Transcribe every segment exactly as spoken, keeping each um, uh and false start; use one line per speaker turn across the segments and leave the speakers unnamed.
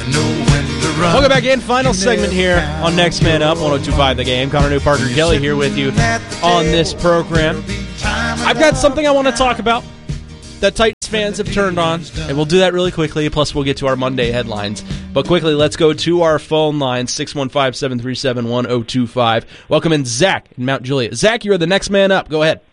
Welcome back in. Final segment here on Next Man Up, one oh two point five The Game. Connor New, Parker Kelly here with you on this program. I've got something I want to talk about that Titans fans have turned on, and we'll do that really quickly, plus we'll get to our Monday headlines. But quickly, let's go to our phone line, six one five, seven three seven, one oh two five. Welcome in Zach in Mount Juliet. Zach, you're the next man up. Go ahead.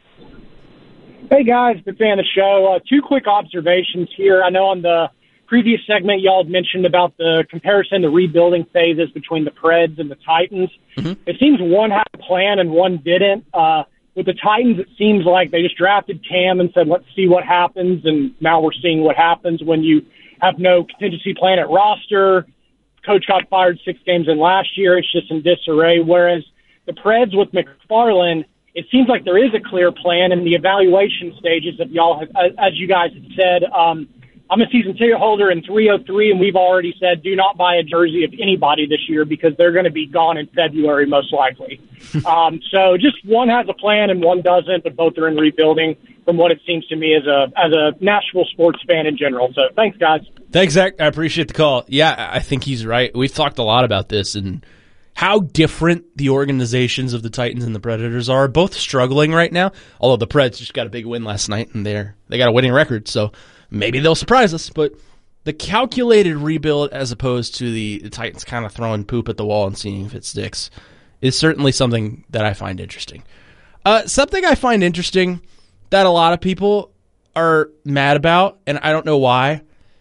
Hey, guys. Big fan of the show. Uh, two quick observations here. I know on the previous segment, y'all had mentioned about the comparison, the rebuilding phases between the Preds and the Titans. Mm-hmm. It seems one had a plan and one didn't. Uh, with the Titans, it seems like they just drafted Cam and said, let's see what happens, and now we're seeing what happens when you have no contingency plan at roster. Coach got fired six games in last year. It's just in disarray. Whereas the Preds with McFarland, it seems like there is a clear plan in the evaluation stages of y'all, have, as you guys had said. Um, I'm a season ticket holder in three oh three, and we've already said do not buy a jersey of anybody this year because they're going to be gone in February most likely. um, so just one has a plan and one doesn't, but both are in rebuilding from what it seems to me as a as a Nashville sports fan in general. So thanks, guys.
Thanks, Zach. I appreciate the call. Yeah, I think he's right. We've talked a lot about this and how different the organizations of the Titans and the Predators are. Both struggling right now, although the Preds just got a big win last night, and they're they got a winning record, so maybe they'll surprise us. But the calculated rebuild as opposed to the, the Titans kind of throwing poop at the wall and seeing if it sticks is certainly something that I find interesting. Uh, something I find interesting that a lot of people are mad about, and I don't know why,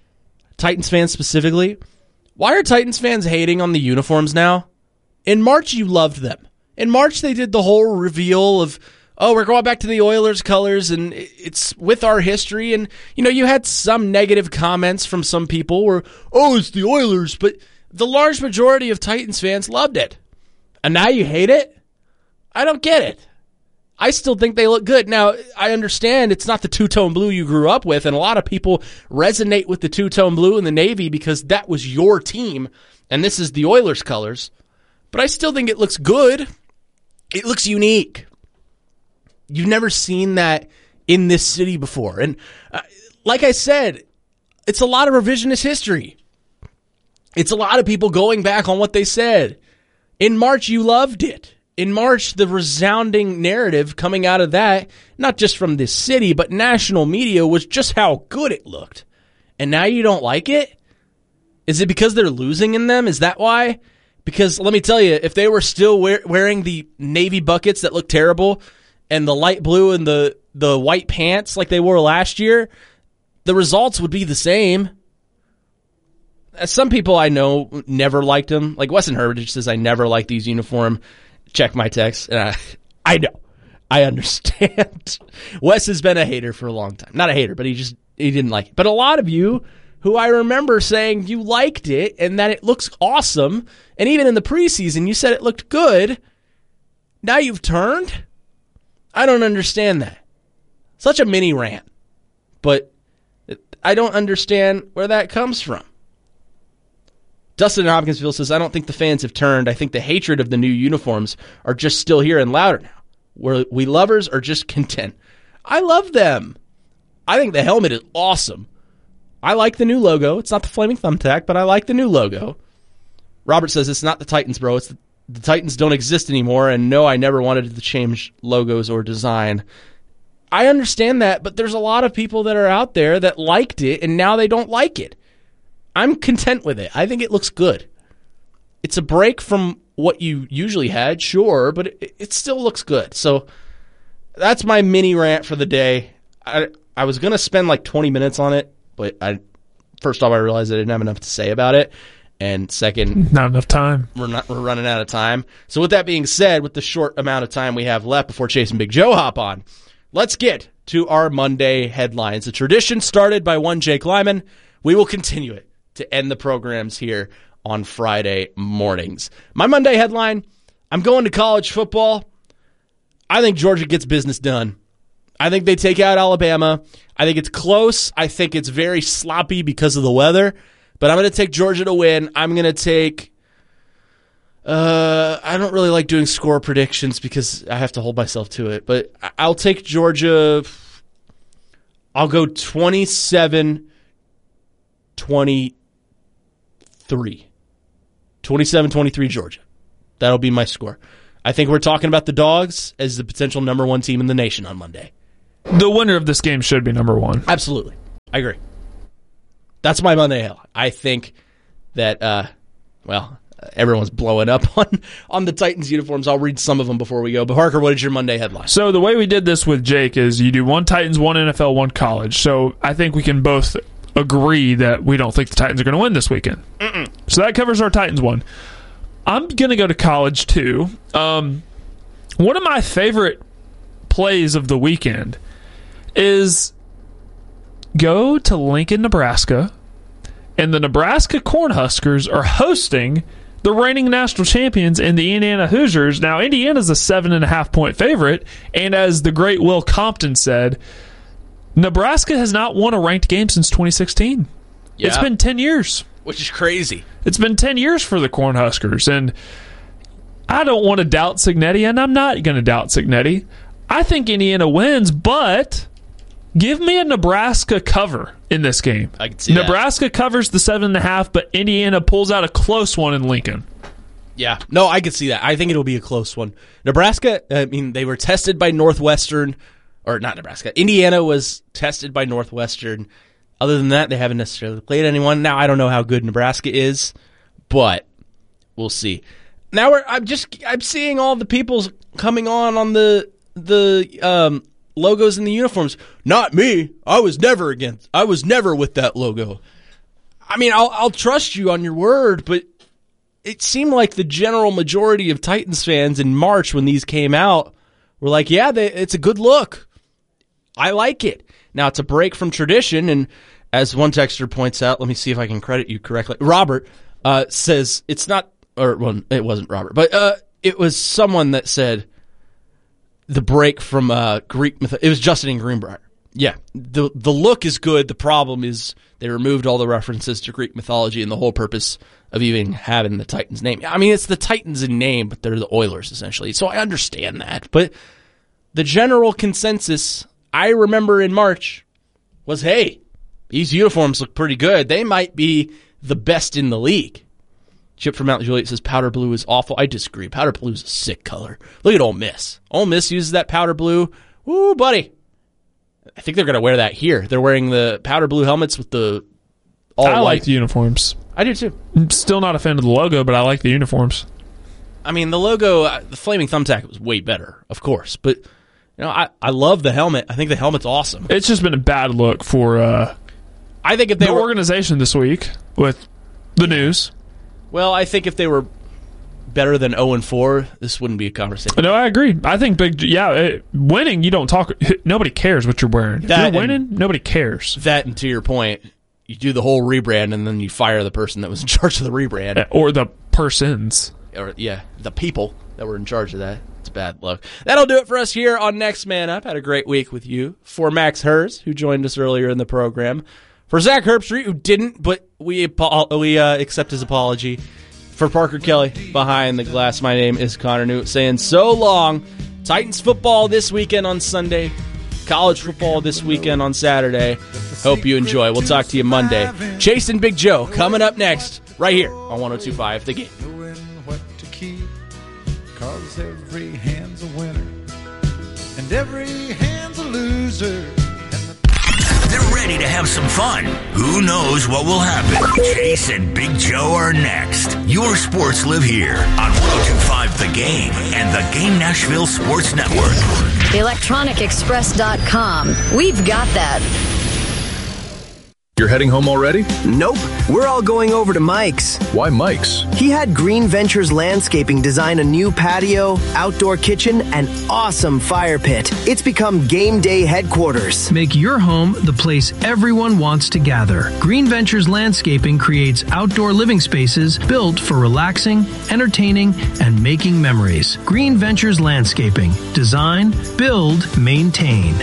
Titans fans specifically, why are Titans fans hating on the uniforms now? In March, you loved them. In March, they did the whole reveal of, oh, we're going back to the Oilers colors, and it's with our history. And, you know, you had some negative comments from some people where, oh, it's the Oilers. But the large majority of Titans fans loved it. And now you hate it? I don't get it. I still think they look good. Now, I understand it's not the two-tone blue you grew up with, and a lot of people resonate with the two-tone blue and the navy because that was your team, and this is the Oilers colors. But I still think it looks good. It looks unique. You've never seen that in this city before. And uh, like I said, it's a lot of revisionist history. It's a lot of people going back on what they said. In March, you loved it. In March, the resounding narrative coming out of that, not just from this city, but national media, was just how good it looked. And now you don't like it? Is it because they're losing in them? Is that why? Because let me tell you, if they were still wear, wearing the navy buckets that look terrible and the light blue and the, the white pants like they wore last year, the results would be the same. Some people I know never liked them. Like Weston Hermitage says, I never liked these uniform. Check my text. Uh, I know. I understand. Wes has been a hater for a long time. Not a hater, but he just he didn't like it. But a lot of you who I remember saying you liked it and that it looks awesome, and even in the preseason you said it looked good, now you've turned? I don't understand that. Such a mini rant. But I don't understand where that comes from. Dustin in Hopkinsville says, I don't think the fans have turned. I think the hatred of the new uniforms are just still here and louder now. Where we lovers are just content. I love them. I think the helmet is awesome. I like the new logo. It's not the flaming thumbtack, but I like the new logo. Robert says, it's not the Titans, bro. It's the, the Titans don't exist anymore, and no, I never wanted to change logos or design. I understand that, but there's a lot of people that are out there that liked it, and now they don't like it. I'm content with it. I think it looks good. It's a break from what you usually had, sure, but it, it still looks good. So that's my mini rant for the day. I I was going to spend like twenty minutes on it, but I first off, I realized I didn't have enough to say about it. And second,
not enough time.
We're not we're running out of time. So with that being said, with the short amount of time we have left before Chase and Big Joe hop on, let's get to our Monday headlines. The tradition started by one Jake Lyman. We will continue it to end the programs here on Friday mornings. My Monday headline, I'm going to college football. I think Georgia gets business done. I think they take out Alabama. I think it's close. I think it's very sloppy because of the weather. But I'm going to take Georgia to win. I'm going to take... Uh, I don't really like doing score predictions because I have to hold myself to it. But I'll take Georgia... I'll go twenty-seven twenty three. twenty-seven twenty-three Georgia. That'll be my score. I think we're talking about the Dogs as the potential number one team in the nation on Monday.
The winner of this game should be number one.
Absolutely. I agree. That's my Monday headline. I think that, uh, well, everyone's blowing up on, on the Titans uniforms. I'll read some of them before we go. But Parker, what is your Monday headline?
So the way we did this with Jake is you do one Titans, one N F L, one college. So I think we can both agree that we don't think the Titans are going to win this weekend. Mm-mm. So that covers our Titans one. I'm going to go to college too. Um, one of my favorite plays of the weekend is go to Lincoln, Nebraska, and the Nebraska Cornhuskers are hosting the reigning national champions in the Indiana Hoosiers. Now, Indiana's a seven and a half point favorite, and as the great Will Compton said, Nebraska has not won a ranked game since twenty sixteen. Yeah. It's been ten years.
Which is crazy.
It's been ten years for the Cornhuskers, and I don't want to doubt Cignetti, and I'm not going to doubt Cignetti. I think Indiana wins, but give me a Nebraska cover in this game.
I can see
Nebraska
that.
covers the seven and a half, but Indiana pulls out a close one in Lincoln.
Yeah, no, I can see that. I think it'll be a close one. Nebraska, I mean, they were tested by Northwestern, or not Nebraska. Indiana was tested by Northwestern. Other than that, they haven't necessarily played anyone. Now, I don't know how good Nebraska is, but we'll see. Now we're, I'm just I'm seeing all the people coming on on the the um, logos and the uniforms. Not me. I was never against. I was never with that logo. I mean, I'll I'll trust you on your word, but it seemed like the general majority of Titans fans in March when these came out were like, "Yeah, they, it's a good look. I like it." Now, it's a break from tradition, and as one texter points out, let me see if I can credit you correctly. Robert uh, says it's not, or well, it wasn't Robert, but uh, it was someone that said the break from uh, Greek myth. It was Justin in Greenbrier. Yeah, the the look is good. The problem is they removed all the references to Greek mythology and the whole purpose of even having the Titans name. I mean, it's the Titans in name, but they're the Oilers essentially. So I understand that, but the general consensus I remember in March was, hey, these uniforms look pretty good. They might be the best in the league. Chip from Mount Juliet says powder blue is awful. I disagree. Powder blue is a sick color. Look at Ole Miss. Ole Miss uses that powder blue. Ooh, buddy. I think they're going to wear that here. They're wearing the powder blue helmets with the all
I
white.
like the uniforms.
I do too.
I'm still not a fan of the logo, but I like the uniforms.
I mean, the logo, uh, the Flaming Thumbtack was way better, of course, but you know, I, I love the helmet. I think the helmet's awesome.
It's just been a bad look for uh,
I think if they
the
were,
organization this week with the news.
Well, I think if they were better than oh and four, this wouldn't be a conversation.
No, I agree. I think big. Yeah, it, winning, you don't talk. Nobody cares what you're wearing.
That
if you're winning, nobody cares.
That, and to your point, you do the whole rebrand, and then you fire the person that was in charge of the rebrand,
or the persons,
or yeah, the people that were in charge of that. It's bad luck. That'll do it for us here on Next Man Up. Had a great week with you. For Max Hers, who joined us earlier in the program. For Zach Herbstreit, who didn't, but we we uh, accept his apology. For Parker Kelly, behind the glass, my name is Connor Newt, saying so long. Titans football this weekend on Sunday. College football this weekend on Saturday. Hope you enjoy. We'll talk to you Monday. Chase and Big Joe coming up next, right here on one oh two point five The Game.
Knowing what to keep, 'cause every hand's a winner, and every hand's a loser.
They're ready to have some fun. Who knows what will happen? Chase and Big Joe are next. Your sports live here on one oh two point five The Game and the Game Nashville Sports Network.
electronic express dot com. We've got that.
You're heading home already?
Nope. We're all going over to Mike's.
Why Mike's?
He had Green Ventures Landscaping design a new patio, outdoor kitchen, and awesome fire pit. It's become game day headquarters.
Make your home the place everyone wants to gather. Green Ventures Landscaping creates outdoor living spaces built for relaxing, entertaining, and making memories. Green Ventures Landscaping. Design, build, maintain.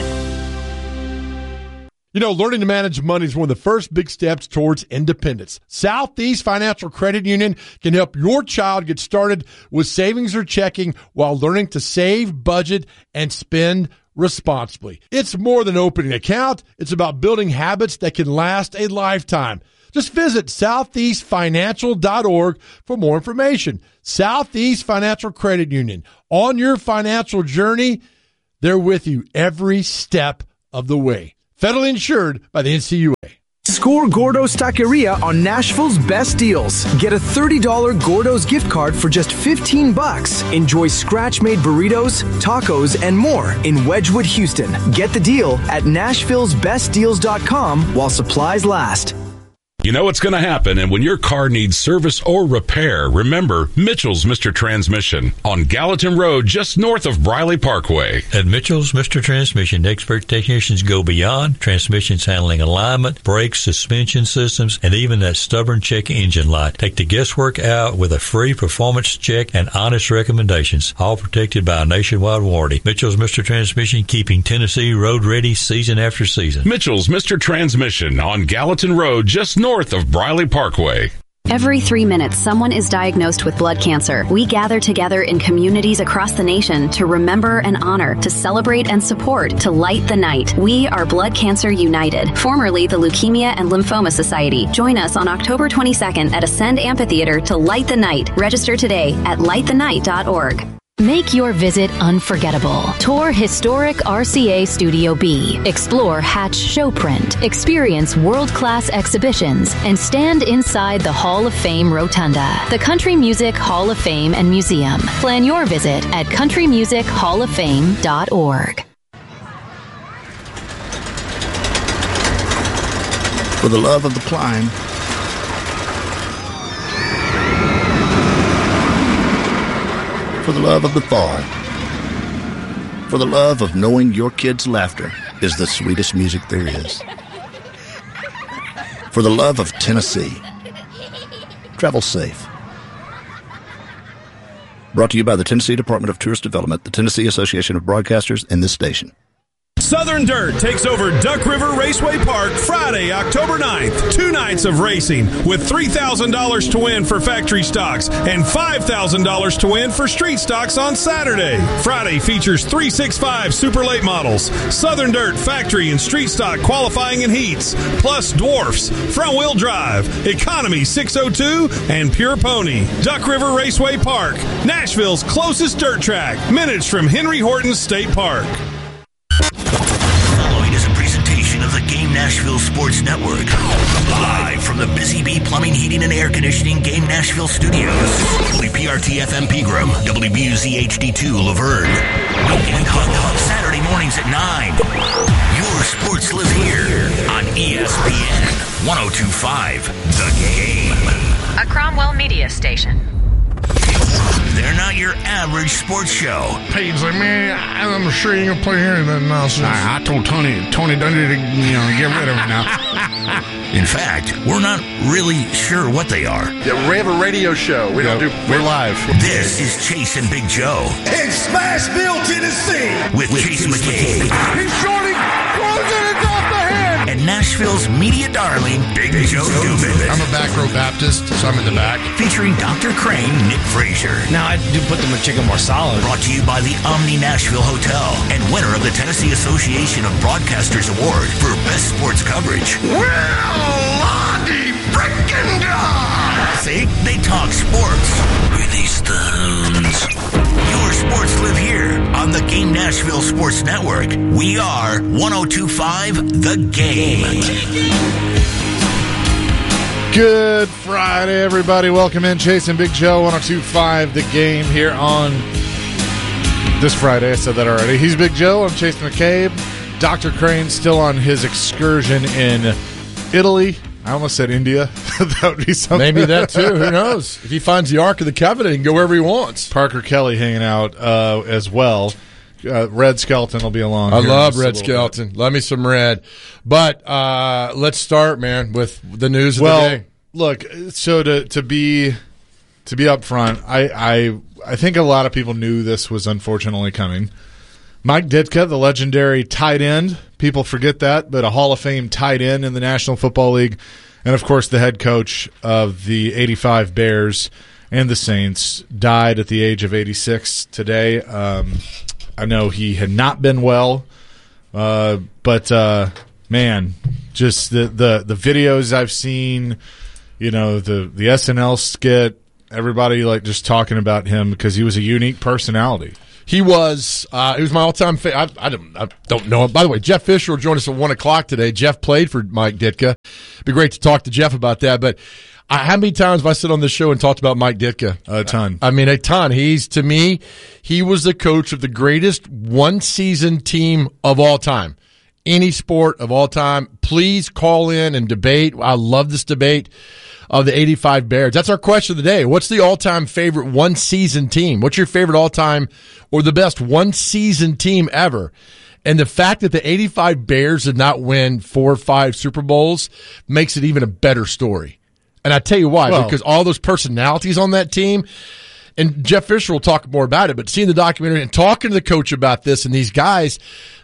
You know, learning to manage money is one of the first big steps towards independence. Southeast Financial Credit Union can help your child get started with savings or checking while learning to save, budget, and spend responsibly. It's more than opening an account. It's about building habits that can last a lifetime. Just visit southeast financial dot org for more information. Southeast Financial Credit Union. On your financial journey, they're with you every step of the way. Federally insured by the N C U A.
Score Gordo's Taqueria on Nashville's best deals. Get a thirty dollars Gordo's gift card for just fifteen bucks. Enjoy scratch-made burritos, tacos, and more in Wedgwood, Houston. Get the deal at nashvilles best deals dot com while supplies last.
You know what's going to happen, and when your car needs service or repair, remember Mitchell's Mister Transmission on Gallatin Road, just north of Briley Parkway.
At Mitchell's Mister Transmission, expert technicians go beyond transmissions handling alignment, brakes, suspension systems, and even that stubborn check engine light. Take the guesswork out with a free performance check and honest recommendations, all protected by a nationwide warranty. Mitchell's Mister Transmission, keeping Tennessee road ready season after season.
Mitchell's Mister Transmission on Gallatin Road, just north north of Briley Parkway.
Every three minutes, someone is diagnosed with blood cancer. We gather together in communities across the nation to remember and honor, to celebrate and support, to light the night. We are Blood Cancer United, formerly the Leukemia and Lymphoma Society. Join us on October twenty-second at Ascend Amphitheater to light the night. Register today at light the night dot org.
Make your visit unforgettable. Tour historic R C A Studio B. Explore Hatch Showprint. Experience world-class exhibitions and stand inside the Hall of Fame Rotunda, the Country Music Hall of Fame and Museum. Plan your visit at country music hall of fame dot org.
For the love of the climb, for the love of the fall, for the love of knowing your kids' laughter is the sweetest music there is, for the love of Tennessee. Travel safe. Brought to you by the Tennessee Department of Tourist Development, the Tennessee Association of Broadcasters, and this station.
Southern Dirt takes over Duck River Raceway Park Friday, October ninth. Two nights of racing with three thousand dollars to win for factory stocks and five thousand dollars to win for street stocks on Saturday. Friday features three sixty-five Super Late models, Southern Dirt factory and street stock qualifying and heats, plus dwarfs, front-wheel drive, Economy six oh two, and Pure Pony. Duck River Raceway Park, Nashville's closest dirt track, minutes from Henry Horton State Park.
Following is a presentation of the Game Nashville Sports Network. Live from the Busy Bee Plumbing, Heating, and Air Conditioning Game Nashville Studios. W P R T F M Pegram, W B U Z H D two Laverne. Weekend Hot Dog Saturday mornings at nine. Your sports live here on E S P N one oh two point five The Game.
A Cromwell Media Station.
They're not your average sports show.
Page's like, man, I'm sure you ain't gonna play here anything nonsense. I, I told Tony, Tony Dundee to, you know, get rid of him now.
In fact, we're not really sure what they are.
Yeah, we have a radio show. We yeah, don't do. We're live.
This is Chase and Big Joe
in Smashville, Tennessee,
with, with Chase McCabe.
He's shorting, closing it off the head.
And Nashville's media darling, Big, Big Joe Dubin.
I'm a back row Baptist, so I'm in the back.
Featuring Doctor Crane, Nick Frazier.
Now I do put the McChicken more solid.
Brought to you by the Omni Nashville Hotel and winner of the Tennessee Association of Broadcasters Award for Best Sports Coverage.
Well, Lottie frickin' God!
See, they talk sports. Release the hounds. Your sports live here on the Game Nashville Sports Network. We are one oh two point five The Game.
Good Friday, everybody. Welcome in. Chase and Big Joe, one oh two point five The Game here on this Friday. I said that already. He's Big Joe. I'm Chase McCabe. Doctor Crane still on his excursion in Italy. I almost said India. That would be something.
Maybe that too. Who knows? If he finds the Ark of the Covenant, he can go wherever he wants.
Parker Kelly hanging out uh, as well. Uh, Red Skelton will be along.
I love Red Skelton. Bit. Love me some Red. But uh, let's start, man, with the news of
well,
the day.
Look, so to to be to be up front, I, I I think a lot of people knew this was unfortunately coming. Mike Ditka, the legendary tight end, people forget that, but a Hall of Fame tight end in the National Football League, and of course the head coach of the eighty-five Bears and the Saints, died at the age of eighty-six today. Um, I know he had not been well, uh, but uh, man, Just the, the, the videos I've seen, you know, the, the S N L skit, everybody like just talking about him because he was a unique personality.
He was. Uh, he was my all-time favorite. I, I, don't, I don't know. By the way, Jeff Fisher will join us at one o'clock today. Jeff played for Mike Ditka. It'd be great to talk to Jeff about that. But I, how many times have I sit on this show and talked about Mike Ditka?
A ton.
I, I mean, a ton. He's, to me, he was the coach of the greatest one-season team of all time. Any sport of all time. Please call in and debate. I love this debate of the eighty-five Bears. That's our question of the day. What's the all-time favorite one-season team? What's your favorite all-time or the best one-season team ever? And the fact that the eighty-five Bears did not win four or five Super Bowls makes it even a better story. And I tell you why, well, because all those personalities on that team, and Jeff Fisher will talk more about it, but seeing the documentary and talking to the coach about this and these guys,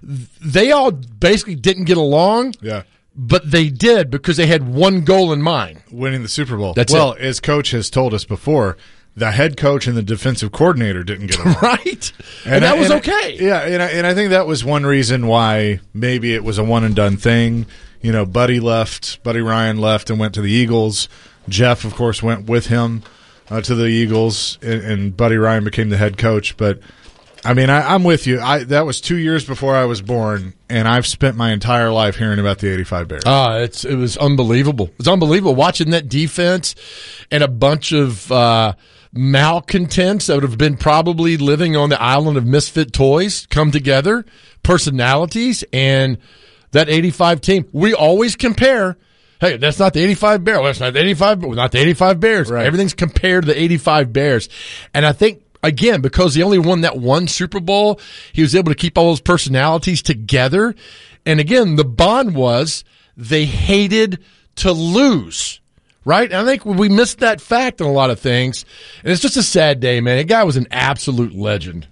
they all basically didn't get along.
Yeah.
But they did because they had one goal in mind.
Winning the Super Bowl.
That's
well,
it.
As Coach has told us before, the head coach and the defensive coordinator didn't get along.
Right. And, and that
I,
was
and
okay.
I, yeah, and I, and I think that was one reason why maybe it was a one-and-done thing. You know, Buddy left, Buddy Ryan left and went to the Eagles. Jeff, of course, went with him uh, to the Eagles, and, and Buddy Ryan became the head coach. But, I mean, I, I'm with you. I That was two years before I was born, and I've spent my entire life hearing about the eighty-five Bears.
Ah, it's it was unbelievable. It's unbelievable watching that defense and a bunch of uh, malcontents that would have been probably living on the island of misfit toys come together, personalities, and that eighty-five team. We always compare. Hey, that's not the eighty-five Bears. That's not the eighty-five. Not the eighty-five Bears.
Right.
Everything's compared to the eighty-five Bears, and I think. Again, because he only won that one Super Bowl, he was able to keep all those personalities together. And again, the bond was they hated to lose, right? And I think we missed that fact in a lot of things. And it's just a sad day, man. The guy was an absolute legend.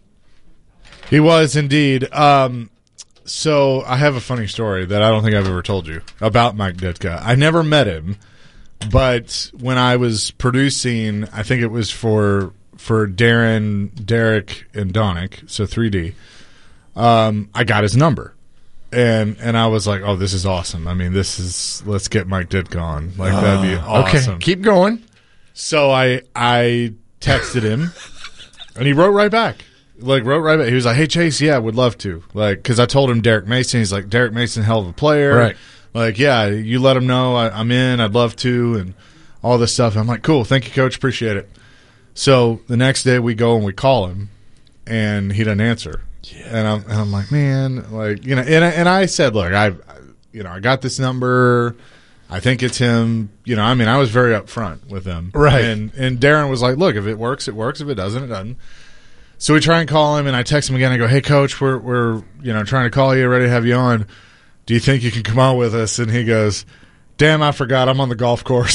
He was indeed. Um, so I have a funny story that I don't think I've ever told you about Mike Ditka. I never met him, but when I was producing, I think it was for... for Darren, Derek, and Donick, so three D, um, I got his number. And and I was like, oh, this is awesome. I mean, this is, let's get Mike Ditka on. Like, uh, that'd be awesome.
Okay, keep going.
So I I texted him, and he wrote right back. Like, wrote right back. He was like, hey, Chase, yeah, would love to. Like, because I told him Derek Mason. He's like, Derek Mason, hell of a player.
Right.
Like, yeah, you let him know I, I'm in. I'd love to, and all this stuff. I'm like, cool. Thank you, Coach. Appreciate it. So the next day we go and we call him, and he doesn't answer. Yeah. And I'm and I'm like, man, like, you know, and I, and I said, look, I, you know, I got this number. I think it's him. You know, I mean, I was very upfront with him.
Right.
And and Darren was like, look, if it works, it works. If it doesn't, it doesn't. So we try and call him, and I text him again. I go, hey, Coach, we're we're you know trying to call you, ready to have you on. Do you think you can come on with us? And he goes, damn, I forgot. I'm on the golf course.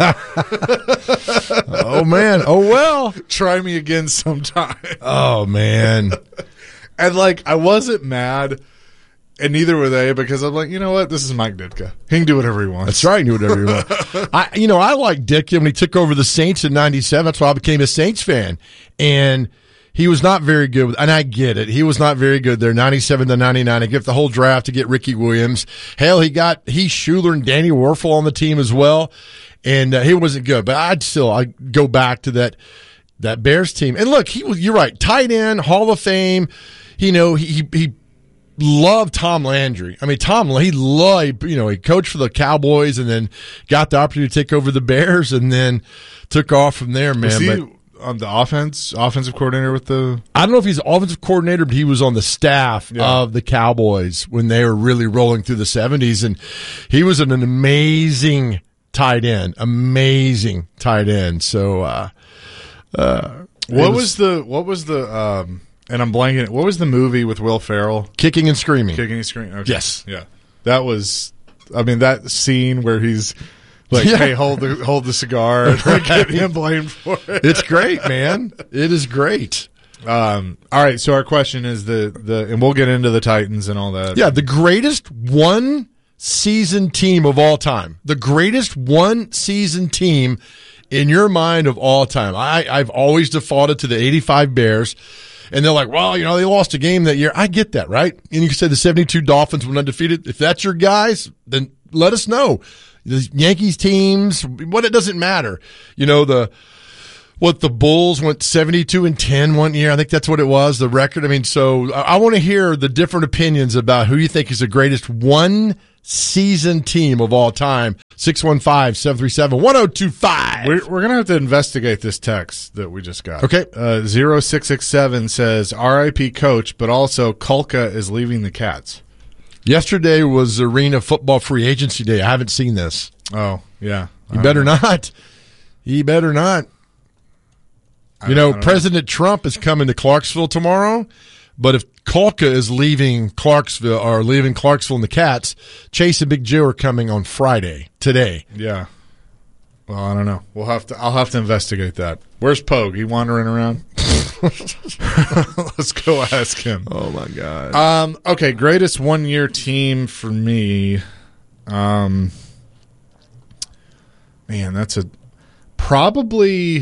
Oh, man. Oh, well.
Try me again sometime.
Oh, man.
And, like, I wasn't mad, and neither were they, because I'm like, you know what? This is Mike Ditka. He can do whatever he wants.
That's right. He can do whatever he wants. I, you know, I like Ditka when he took over the Saints in ninety-seven. That's why I became a Saints fan. And he was not very good with, and I get it. He was not very good there, ninety-seven to ninety-nine. He got the whole draft to get Ricky Williams. Hell, he got Heath Schuler and Danny Werfel on the team as well, and uh, he wasn't good. But I'd still I go back to that that Bears team. And look, he was. You're right, tight end, Hall of Fame. You know, he he. he loved Tom Landry. I mean, Tom, he loved, you know, he coached for the Cowboys and then got the opportunity to take over the Bears and then took off from there, man.
Was he
but,
on the offense, offensive coordinator with the...
I don't know if he's offensive coordinator, but he was on the staff yeah. of the Cowboys when they were really rolling through the seventies, and he was an amazing tight end, amazing tight end. So, uh, uh,
what was,
was
the, what was the, um, and I'm blanking. What was the movie with Will Ferrell?
Kicking and Screaming.
Kicking and Screaming. Okay.
Yes.
Yeah. That was, I mean, that scene where he's like, yeah. hey, hold the hold the cigar and like, get him blamed for it.
It's great, man. It is great.
Um, all right. So our question is the, the, and we'll get into the Titans and all that.
Yeah. The greatest one season team of all time. The greatest one season team in your mind of all time. I, I've always defaulted to the eighty-five Bears. And they're like, well, you know, they lost a game that year. I get that, right? And you can say the seventy-two Dolphins went undefeated. If that's your guys, then let us know. The Yankees teams, what it doesn't matter. You know, the what the Bulls went seventy-two and ten one year. I think that's what it was, the record. I mean, so I, I want to hear the different opinions about who you think is the greatest one season team of all time. six one five, seven three seven, one oh two five.
We're, we're going to have to investigate this text that we just got.
Okay.
Uh, zero six six seven says, R I P coach, but also Kulka is leaving the Cats.
Yesterday was Arena Football Free Agency Day. I haven't seen this.
Oh, yeah.
You better know. not. You better not. You know, President know. Trump is coming to Clarksville tomorrow, but if Kulka is leaving Clarksville or leaving Clarksville and the Cats, Chase and Big Joe are coming on Friday, today.
Yeah. Well, I don't know. We'll have to. I'll have to investigate that. Where's Pogue? He wandering around? Let's go ask him.
Oh my God.
Um. Okay. Greatest one year team for me. Um. Man, that's a probably.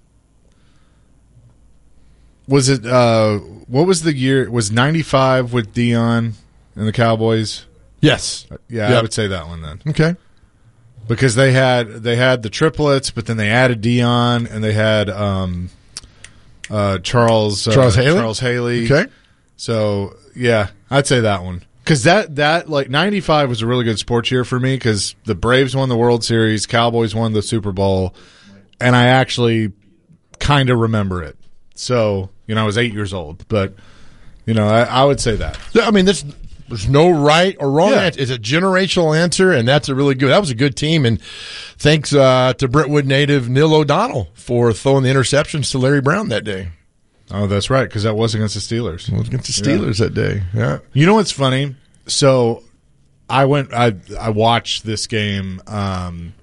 Was it? Uh. What was the year? It was ninety-five with Dion and the Cowboys?
Yes.
Yeah,
yep.
I would say that one then.
Okay.
Because they had they had the triplets, but then they added Dion and they had um, uh, Charles uh,
Charles Haley.
Charles Haley.
Okay.
So yeah, I'd say that one because that that like ninety-five was a really good sports year for me because the Braves won the World Series, Cowboys won the Super Bowl, and I actually kind of remember it. So you know, I was eight years old, but you know, I, I would say that.
Yeah, I mean, this. There's no right or wrong
Yeah.
answer. It's a generational answer, and that's a really good. That was a good team, and thanks uh, to Brentwood native Neil O'Donnell for throwing the interceptions to Larry Brown that day.
Oh, that's right, because that was against the Steelers.
It was against the Steelers yeah. that day. Yeah.
You know what's funny? So I went. I I watched this game. Um,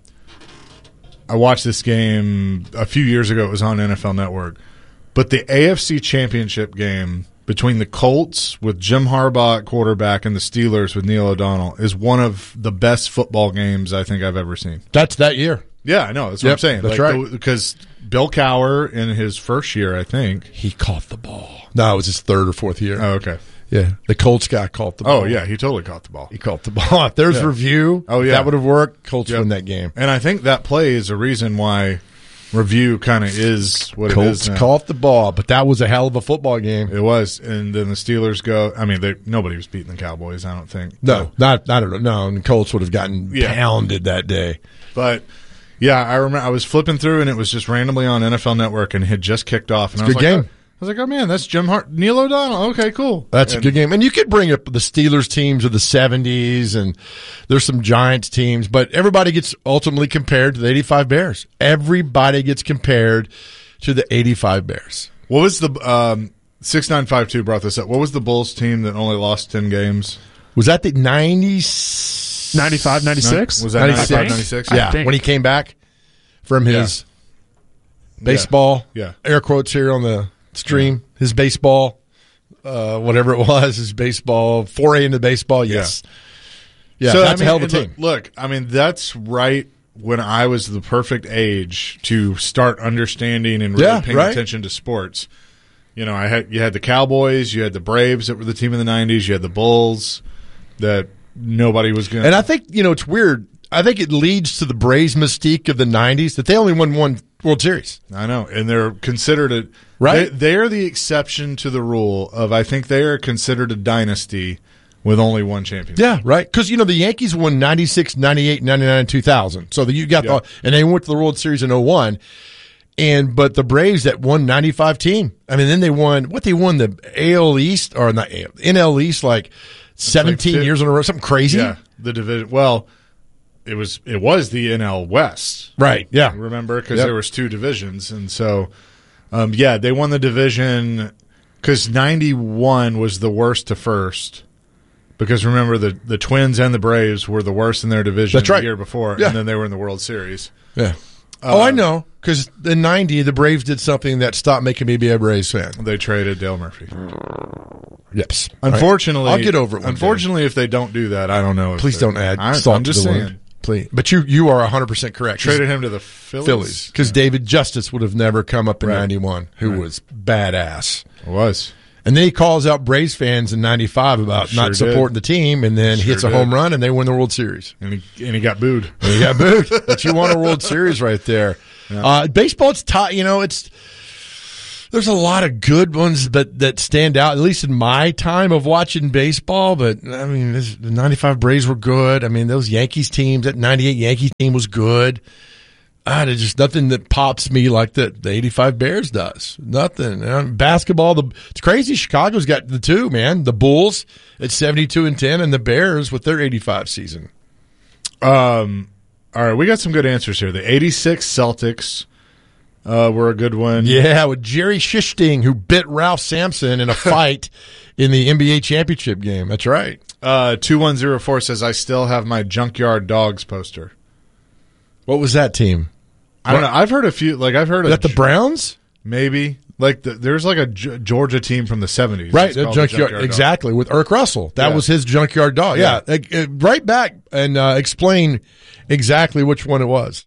I watched this game a few years ago. It was on N F L Network, but the A F C Championship game between the Colts with Jim Harbaugh at quarterback and the Steelers with Neil O'Donnell is one of the best football games I think I've ever seen.
That's that year.
Yeah, I know. That's
yep,
what I'm saying.
That's
like,
right.
Because Bill Cowher, in his first year, I think.
He caught the ball. No, it was his third or fourth year.
Oh, okay.
Yeah, the Colts guy caught the ball.
Oh, yeah, he totally caught the ball.
He caught the ball. If there's
yeah.
review,
oh, yeah.
that would have worked. Colts
yep.
win that game.
And I think that play is a reason why review kind of is what
Colts
it is now.
caught the ball, but that was a hell of a football game.
It was, and then the Steelers go. I mean, they, nobody was beating the Cowboys. I don't think.
No, not not at all. No, and the Colts would have gotten
Yeah.
pounded that day.
But yeah, I remember I was flipping through, and it was just randomly on N F L Network, and it had just kicked off. And
It's
I
a
was
good
like,
game.
oh, I was like, oh man, that's Jim Hart, Neil O'Donnell. Okay, cool.
That's
and,
a good game. And you could bring up the Steelers teams of the seventies, and there's some Giants teams, but everybody gets ultimately compared to the eighty-five Bears. Everybody gets compared to the eighty-five Bears.
What was the um, six nine five two brought this up? What was the Bulls team that only lost ten games?
Was that the ninety
ninety-five ninety-six?
Was that ninety-five ninety-six?
Yeah, when he came back from his
yeah.
baseball,
yeah.
air quotes here on the stream, yeah. his baseball, uh, whatever it was, his baseball, foray into baseball, yes. Yeah, yeah
so,
that's
I mean,
a hell of a team.
Look, look, I mean, that's right when I was the perfect age to start understanding and really
yeah,
paying
right.
attention to sports. You know, I had you had the Cowboys, you had the Braves that were the team in the nineties, you had the Bulls that nobody was going to.
And I think, you know, it's weird. I think it leads to the Braves mystique of the nineties that they only won one World Series.
I know, and they're considered a
right.
They, they're the exception to the rule of I think they are considered a dynasty with only one championship.
Yeah, right. Because you know the Yankees won ninety-six, ninety-eight, ninety-nine, and two thousand. So the, you got
yep.
the, and they went to the World Series in oh one. And but the Braves that won ninety-five team. I mean, then they won what they won the A L East or not A L, N L East like seventeen
like
years in a row, something crazy.
Yeah, the division. Well. It was it was the N L West,
right? Yeah,
remember because
yep.
there was two divisions, and so um, yeah, they won the division because ninety-one was the worst to first. Because remember the the Twins and the Braves were the worst in their division
That's right.
the year before,
yeah.
and then they were in the World Series.
Yeah.
Uh,
oh, I know because in ninety the Braves did something that stopped making me be a Braves fan.
They traded Dale Murphy.
Yes.
Unfortunately,
right. I'll get over it. One
unfortunately,
day.
if they don't do that, I don't know. If
Please don't add
I,
salt
I'm just
to the
saying.
wound. Please. But you you are one hundred percent correct.
Traded him to the Phillies.
Phillies. Because yeah. David Justice would have never come up in
right.
ninety-one, who
right.
was badass.
It was.
And then he calls out Braves fans in ninety-five about
Sure
not supporting
did.
the team, and then
Sure
hits a
did.
home run, and they win the World Series.
And he, and he got booed.
And he got booed. But you won a World Series right there.
Yeah.
Uh, baseball, it's tight. You know, it's there's a lot of good ones that, that stand out, at least in my time of watching baseball. But, I mean, this, the ninety-five Braves were good. I mean, those Yankees teams, that ninety-eight Yankee team was good. Ah, there's just nothing that pops me like the, the eighty-five Bears does. Nothing. Um, basketball, the, it's crazy. Chicago's got the two, man. The Bulls at seventy-two and ten, and the Bears with their eighty-five season.
Um, all right, we got some good answers here. The eighty-six Celtics uh, were a good one.
Yeah, with Jerry Shishting, who bit Ralph Sampson in a fight in the N B A championship game. That's right.
Uh, two one zero four says, I still have my Junkyard Dogs poster.
What was that team?
I don't know. I've heard a few. Like I've heard
Is
of
that the Browns?
Maybe. Like the, there's like a G- Georgia team from the seventies.
Right,
It's
the
called
junkyard,
Junkyard Dogs.
exactly, with Irk Russell. That
Yeah.
was his junkyard dog. Yeah,
Yeah.
Uh, uh, right back and uh, explain exactly which one it was.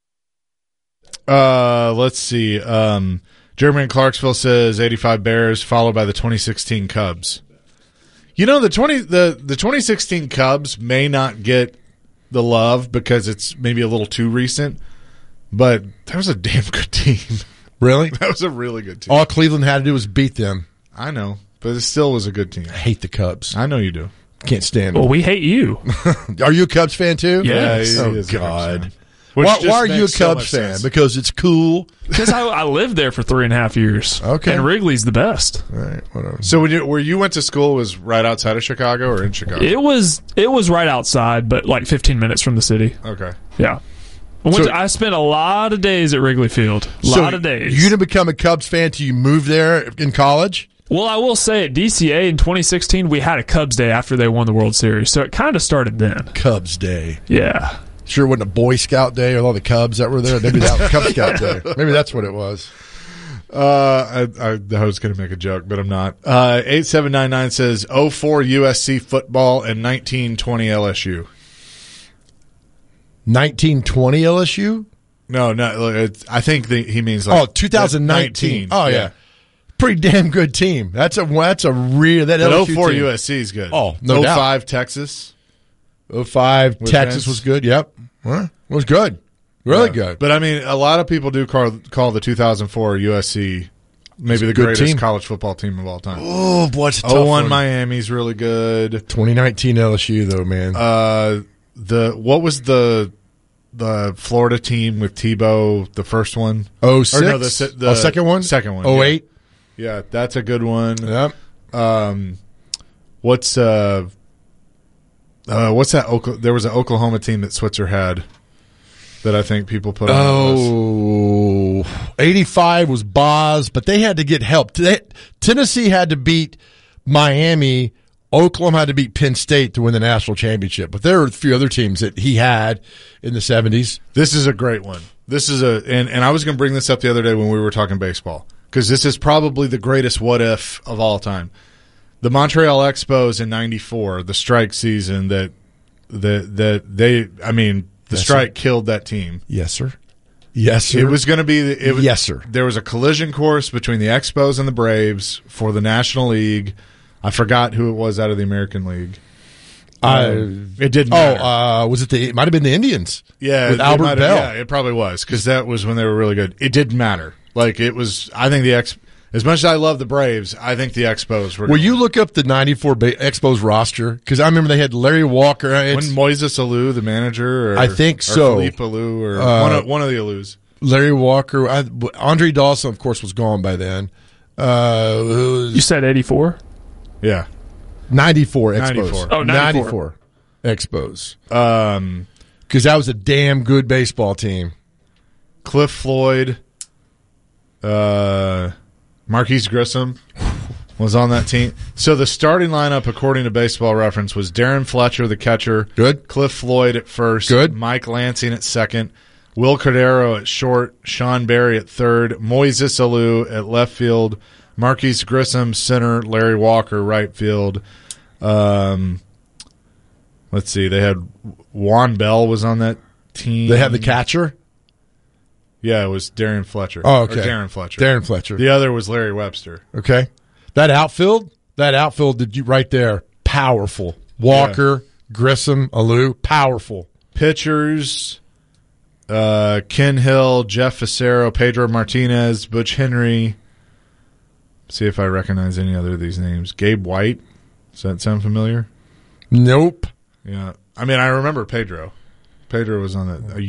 Uh, let's see. Um, Jeremy in Clarksville says eighty-five Bears, followed by the twenty sixteen Cubs. You know, the twenty the the twenty sixteen Cubs may not get the love because it's maybe a little too recent, but that was a damn good team.
Really?
That was a really good team.
All Cleveland had to do was beat them.
I know, but it still was a good team.
I hate the Cubs.
I know you do.
Can't stand them.
Well, we hate you.
Are you a Cubs fan too?
Yes.
Oh,
he is a Cubs
God.
fan. Which
Why,
just
why are you a
makes so
Cubs
much
fan?
sense.
Because it's cool.
Because I, I lived there for three and a half years.
Okay.
And Wrigley's the best.
All right, whatever.
So when you where you went to school was right outside of Chicago or in Chicago?
It was it was right outside, but like fifteen minutes from the city.
Okay.
Yeah. I, went
So-
to, I spent a lot of days at Wrigley Field. A
So
lot of days.
You didn't become a Cubs fan till you moved there in college?
Well, I will say at D C A in twenty sixteen, we had a Cubs Day after they won the World Series, so it kind of started then.
Cubs Day.
Yeah.
Sure it wasn't a Boy Scout Day with all the Cubs that were there. Maybe that was Cub Scout Day. Maybe that's what it was.
Uh, I, I, I was going to make a joke, but I'm not. Uh, eight seven nine nine says oh four U S C football and nineteen twenty L S U.
nineteen twenty L S U?
No, no. It's, I think the, he means like
Oh, twenty nineteen. Oh, yeah. Pretty damn good team. That's a that's a real that
But
L
oh
S U
four
team.
U S C is good.
Oh, no doubt.
oh five Texas.
oh five
With
Texas
Vince.
was good. Yep. Well, it was good. Really
Yeah.
good.
But I mean, a lot of people do call, call the two thousand four U S C maybe the
good
greatest
team.
college football team of all time.
Oh, boy, it's a tough
oh one
one.
Miami's really good.
twenty nineteen L S U though, man.
Uh, the what was the the Florida team with Tebow? The first one.
oh
Or
six?
no, the, se- the
oh, second one?
Second one.
oh
yeah.
eight?
Yeah, that's a good one.
Yep.
Um, what's uh, uh, what's that? Okla- there was an Oklahoma team that Switzer had that I think people put on. the list.
Oh, eighty-five was Boz, but they had to get help. They, Tennessee had to beat Miami. Oklahoma had to beat Penn State to win the national championship. But there were a few other teams that he had in the seventies.
This is a great one. This is a and, and I was going to bring this up the other day when we were talking baseball because this is probably the greatest what if of all time. The Montreal Expos in ninety-four, the strike season that that that they I mean the
Yes,
strike
sir.
killed that team.
Yes, sir. Yes, sir.
It was going to be it was,
Yes, sir.
There was a collision course between the Expos and the Braves for the National League. I forgot who it was out of the American League.
Uh,
Um, it didn't
Oh,
matter.
uh, was it the? It might have been the Indians.
Yeah,
with
it
Albert
might have-
Bell.
Yeah, it probably was because that was when they were really good. It didn't matter. Like it was. I think the Ex. As much as I love the Braves, I think the Expos were.
Will you look up the ninety-four ba- Expos roster? Because I remember they had Larry Walker.
when
It's
Moises Alou, the manager, or,
I think
or
so.
Philippe Alou, or
Uh,
one of one of the Alous.
Larry Walker. I, Andre Dawson, of course, was gone by then. Uh, who was-
You said eighty-four?
Yeah,
ninety-four Expos.
ninety-four.
Oh, ninety-four.
Expos.
Um,
Because that was a damn good baseball team.
Cliff Floyd, uh, Marquise Grissom was on that team. So the starting lineup, according to Baseball Reference, was Darren Fletcher, the catcher.
Good.
Cliff Floyd at first.
Good.
Mike Lansing at second. Will Cordero at short. Sean Berry at third. Moises Alou at left field. Marquise Grissom center. Larry Walker right field. Um, let's see. They had Juan Bell was on that team.
They had the catcher.
Yeah, it was Darren Fletcher.
Oh, okay.
Or Darren Fletcher.
Darren Fletcher.
The other was Larry Webster.
Okay. That outfield, that outfield did you right there, powerful. Walker, yeah. Grissom, Alou, powerful.
Pitchers, uh, Ken Hill, Jeff Facero, Pedro Martinez, Butch Henry. See if I recognize any other of these names. Gabe White. Does that sound familiar?
Nope.
Yeah. I mean, I remember Pedro. Pedro was on a, a